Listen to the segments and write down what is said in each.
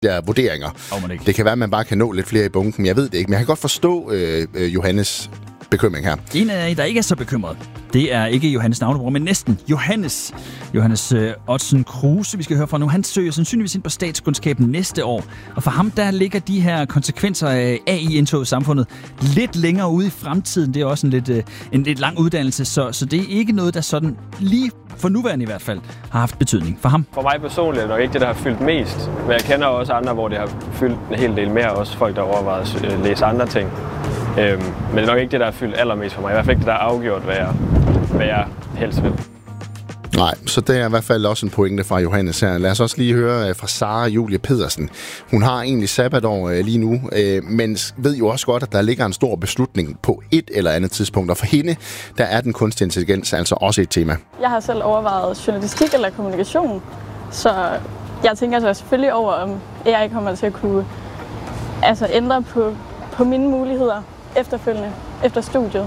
der vurderinger. Det kan være, at man bare kan nå lidt flere i bunken. Jeg ved det ikke, men jeg kan godt forstå Johannes bekymring her. En af jer, der ikke er så bekymret, det er ikke Johannes navnebror, men næsten Johannes. Johannes Ottsen Kruse, vi skal høre fra nu. Han søger sandsynligvis ind på statskundskaben næste år. Og for ham, der ligger de her konsekvenser af AI-indtog i samfundet lidt længere ude i fremtiden. Det er også en lidt lang uddannelse, så det er ikke noget, der sådan lige for nuværende i hvert fald har haft betydning for ham. For mig personligt er det nok ikke det, der har fyldt mest. Men jeg kender også andre, hvor det har fyldt en hel del mere. Også folk, der overvejer at læse andre ting. Men det er nok ikke det, der har fyldt allermest for mig. I hvert fald ikke det, der har afgjort, hvad jeg helst vil. Nej, så det er i hvert fald også en pointe fra Johannes her. Lad os også lige høre fra Sara Julie Pedersen. Hun har egentlig sabbatår lige nu, men ved jo også godt, at der ligger en stor beslutning på et eller andet tidspunkt. Og for hende, der er den kunstig intelligens altså også et tema. Jeg har selv overvejet journalistik eller kommunikation, så jeg tænker så selvfølgelig over, om AI kommer til at kunne ændre på mine muligheder efterfølgende, efter studiet.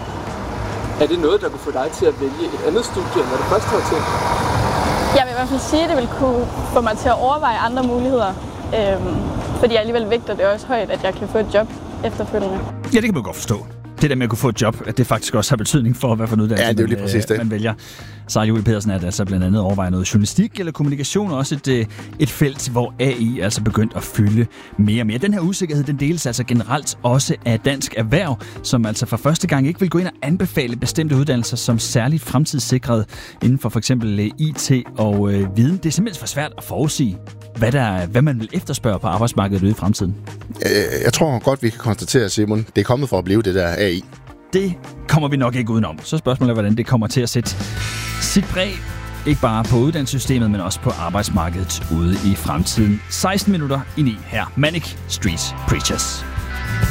Er det noget, der kunne få dig til at vælge et andet studie, end hvad du først havde tænkt? Jeg vil i hvert fald sige, at det vil kunne få mig til at overveje andre muligheder. Fordi jeg alligevel vægter det også højt, at jeg kan få et job efterfølgende. Ja, det kan man godt forstå. Det der med at kunne få et job, at det faktisk også har betydning for, hvad for en uddannelse det er lige præcis det. Man vælger. Sara Julie Pedersen er altså blandt andet overvejer noget journalistik eller kommunikation, og også et felt, hvor AI altså begyndt at fylde mere og mere. Den her usikkerhed, den deles altså generelt også af Dansk Erhverv, som altså for første gang ikke vil gå ind og anbefale bestemte uddannelser som særligt fremtidssikret inden for eksempel IT og viden. Det er simpelthen for svært at forudsige, hvad man vil efterspørge på arbejdsmarkedet ude i fremtiden. Jeg tror godt, vi kan konstatere, Simon, det er kommet for at blive det der AI. Det kommer vi nok ikke udenom. Så spørgsmålet er, hvordan det kommer til at sætte sit præg, ikke bare på uddannelsessystemet, men også på arbejdsmarkedet ude i fremtiden. 16 minutter i 9 her. Manic Street Preachers.